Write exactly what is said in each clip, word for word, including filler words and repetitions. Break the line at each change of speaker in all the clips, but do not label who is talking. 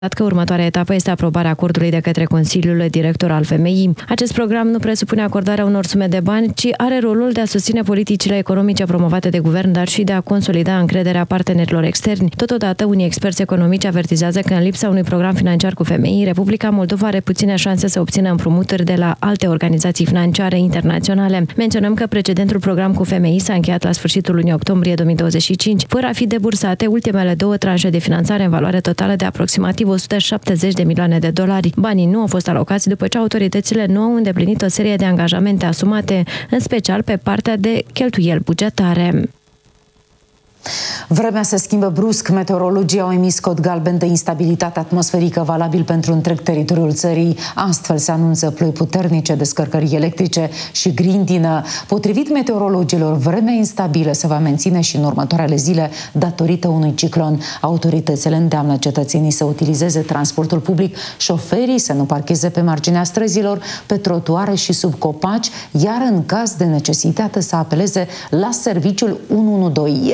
că următoarea etapă este aprobarea acordului de către Consiliul Director al F M I. Acest program nu presupune acordarea unor sume de bani, ci are rolul de a susține politicile economice promovate de guvern, dar și de a consolida încrederea partenerilor externi. Totodată, unii experți economici avertizează că în lipsa unui program financiar cu F M I, Republica Moldova are puține șanse să obțină împrumuturi de la alte organizații financiare internaționale. Menționăm că precedentul program cu F M I s-a încheiat la sfârșitul lunii octombrie două mii douăzeci și cinci, fără a fi debursate ultimele două tranșe de finanțare în valoare totală de aproximativ o sută șaptezeci de milioane de dolari. Banii nu au fost alocați după ce autoritățile nu au îndeplinit o serie de angajamente asumate, în special pe partea de cheltuieli bugetare.
Vremea se schimbă brusc. Meteorologii au emis cod galben de instabilitate atmosferică valabil pentru întreg teritoriul țării. Astfel se anunță ploi puternice, descărcări electrice și grindină. Potrivit meteorologilor, vremea instabilă se va menține și în următoarele zile datorită unui ciclon. Autoritățile îndeamnă cetățenii să utilizeze transportul public, șoferii să nu parcheze pe marginea străzilor, pe trotuare și sub copaci, iar în caz de necesitate să apeleze la serviciul unu unu doi.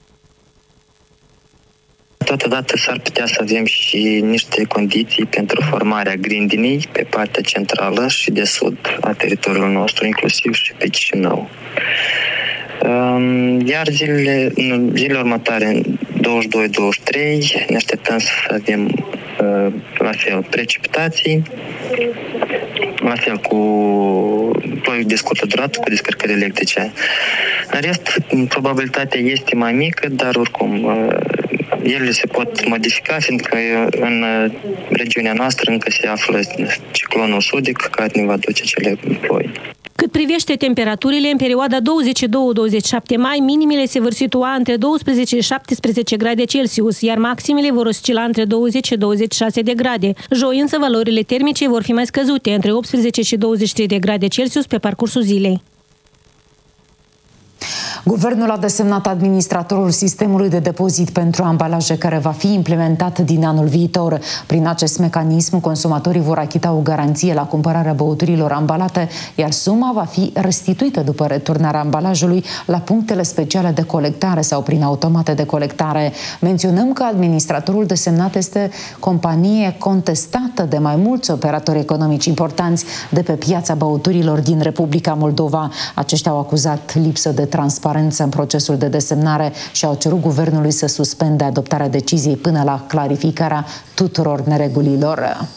Totodată s-ar putea să avem și niște condiții pentru formarea grindinei pe partea centrală și de sud a teritoriului nostru, inclusiv și pe Chișinău. Iar zilele, zilele următoare, douăzeci și doi douăzeci și trei, ne așteptăm să avem la fel precipitații, la fel cu ploi de scurtă durată, cu descărcări electrice. În rest, probabilitatea este mai mică, dar oricum ele se pot modifica, fiindcă în regiunea noastră încă se află ciclonul sudic care ne va duce cele ploi.
Cât privește temperaturile, în perioada douăzeci și doi douăzeci și șapte mai, minimele se vor situa între douăsprezece și șaptesprezece grade Celsius, iar maximele vor oscila între douăzeci și douăzeci și șase de grade. Joi însă valorile termice vor fi mai scăzute, între optsprezece și douăzeci și trei de grade Celsius pe parcursul zilei.
Guvernul a desemnat administratorul sistemului de depozit pentru ambalaje care va fi implementat din anul viitor. Prin acest mecanism, consumatorii vor achita o garanție la cumpărarea băuturilor ambalate, iar suma va fi restituită după returnarea ambalajului la punctele speciale de colectare sau prin automate de colectare. Menționăm că administratorul desemnat este companie contestată de mai mulți operatori economici importanți de pe piața băuturilor din Republica Moldova. Aceștia au acuzat lipsă de transparență în procesul de desemnare și au cerut guvernului să suspende adoptarea deciziei până la clarificarea tuturor neregulilor.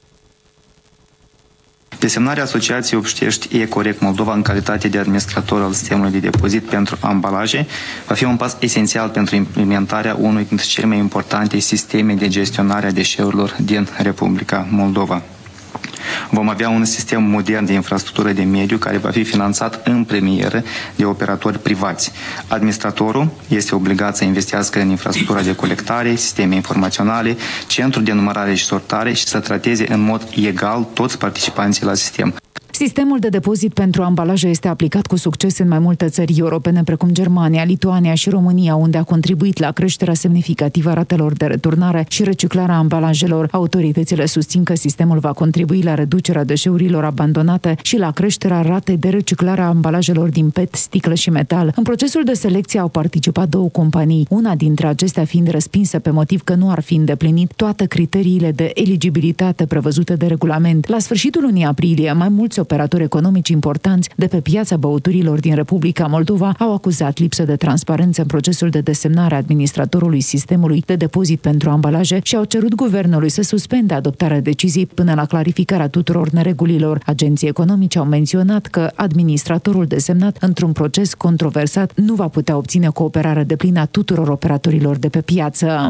Desemnarea Asociației Obștești Ecorec Moldova în calitate de administrator al sistemului de depozit pentru ambalaje va fi un pas esențial pentru implementarea unui dintre cele mai importante sisteme de gestionare a deșeurilor din Republica Moldova. Vom avea un sistem modern de infrastructură de mediu care va fi finanțat în premieră de operatori privați. Administratorul este obligat să investească în infrastructura de colectare, sisteme informaționale, centru de numărare și sortare și să trateze în mod egal toți participanții la sistem.
Sistemul de depozit pentru ambalaje este aplicat cu succes în mai multe țări europene, precum Germania, Lituania și România, unde a contribuit la creșterea semnificativă a ratelor de returnare și reciclarea ambalajelor. Autoritățile susțin că sistemul va contribui la reducerea deșeurilor abandonate și la creșterea ratei de reciclare a ambalajelor din P E T, sticlă și metal. În procesul de selecție au participat două companii, una dintre acestea fiind respinsă pe motiv că nu ar fi îndeplinit toate criteriile de eligibilitate prevăzute de regulament. La sfârșitul lunii aprilie, mai mulți operatori economici importanți de pe piața băuturilor din Republica Moldova au acuzat lipsă de transparență în procesul de desemnare a administratorului sistemului de depozit pentru ambalaje și au cerut guvernului să suspende adoptarea deciziei până la clarificarea tuturor neregulilor. Agenții economici au menționat că administratorul desemnat într-un proces controversat nu va putea obține cooperarea deplină a tuturor operatorilor de pe piață.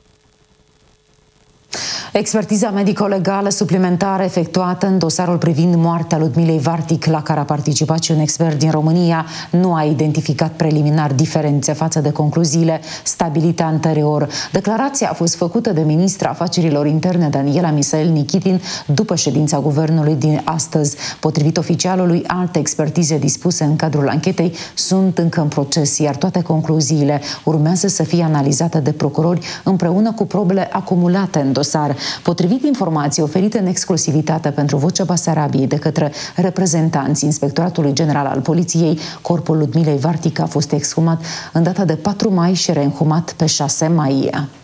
Expertiza medico-legală suplimentară efectuată în dosarul privind moartea Ludmilei Vartic, la care a participat și un expert din România, nu a identificat preliminar diferențe față de concluziile stabilite anterior. Declarația a fost făcută de ministra afacerilor interne Daniela Misael Nichitin după ședința guvernului din astăzi. Potrivit oficialului, alte expertize dispuse în cadrul anchetei sunt încă în proces, iar toate concluziile urmează să fie analizate de procurori împreună cu probele acumulate în dosar. Potrivit informației oferite în exclusivitate pentru Vocea Basarabiei de către reprezentanții Inspectoratului General al Poliției, corpul Ludmilei Vartic a fost exhumat în data de patru mai și reînhumat pe șase mai.